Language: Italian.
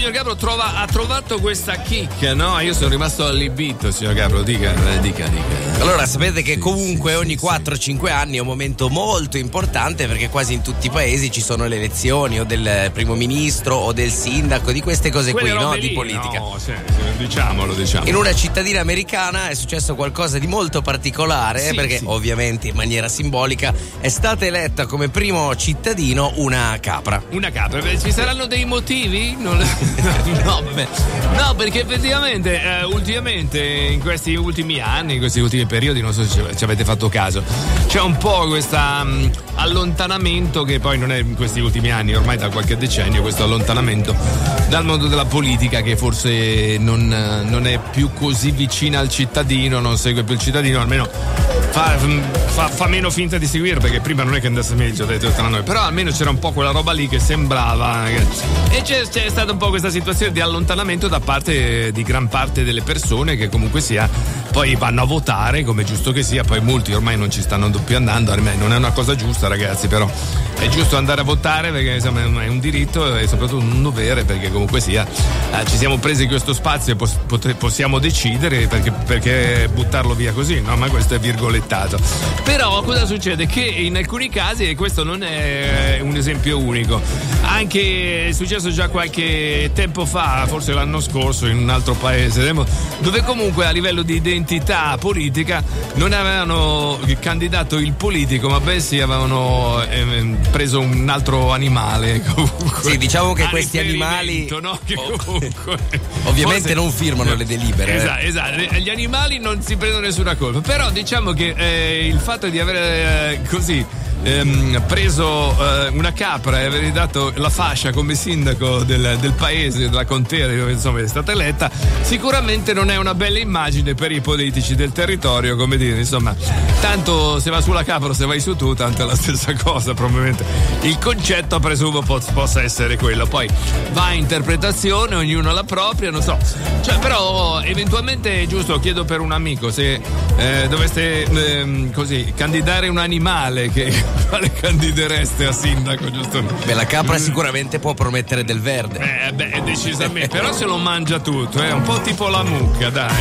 Signor Gabro ha trovato questa chicca, no? Io sono rimasto allibito, signor Gabro, dica. Allora, sapete che comunque ogni 4-5 anni è un momento molto importante, perché quasi in tutti i paesi ci sono le elezioni o del primo ministro o del sindaco, di queste cose qui, no? Di politica. No, diciamolo. In una cittadina americana è successo qualcosa di molto particolare, perché ovviamente in maniera simbolica è stata eletta come primo cittadino una capra. Una capra? Beh, ci saranno dei motivi? No, perché effettivamente ultimamente in questi ultimi anni, in questi ultimi periodi, non so se ci avete fatto caso, c'è un po' questo allontanamento, che poi non è in questi ultimi anni, ormai da qualche decennio, questo allontanamento dal mondo della politica, che forse non è più così vicina al cittadino, non segue più il cittadino, almeno fa meno finta di seguire, perché prima non è che andasse meglio tra noi, però almeno c'era un po' quella roba lì che sembrava, e c'è stata un po' questa situazione di allontanamento da parte di gran parte delle persone, che comunque sia poi vanno a votare, come giusto che sia. Poi molti ormai non ci stanno più andando, non è una cosa giusta, ragazzi, però è giusto andare a votare, perché insomma è un diritto e soprattutto un dovere, perché comunque sia ci siamo presi questo spazio e possiamo decidere, perché buttarlo via così, no? Ma questo è virgolettato. Però cosa succede? Che in alcuni casi, e questo non è un esempio unico, anche è successo già qualche tempo fa, forse l'anno scorso, in un altro paese, dove comunque a livello di identità politica non avevano candidato il politico, ma bensì avevano preso un altro animale. Comunque, sì, diciamo che questi animali, no? Che comunque ovviamente non firmano le delibere. Esatto, gli animali non si prendono nessuna colpa, però diciamo che il fatto di avere così preso una capra e aver dato la fascia come sindaco del paese, della contea dove insomma è stata eletta, sicuramente non è una bella immagine per i politici del territorio, come dire, insomma, tanto se va sulla capra o se vai su tu, tanto è la stessa cosa, probabilmente il concetto presumo possa essere quello, poi va a interpretazione, ognuno la propria, non so, cioè, però eventualmente è giusto, chiedo per un amico, se doveste così candidare un animale, quale candidereste a sindaco, giusto? Beh, la capra sicuramente può promettere del verde. Decisamente, però se lo mangia tutto, è un po' tipo la mucca, dai.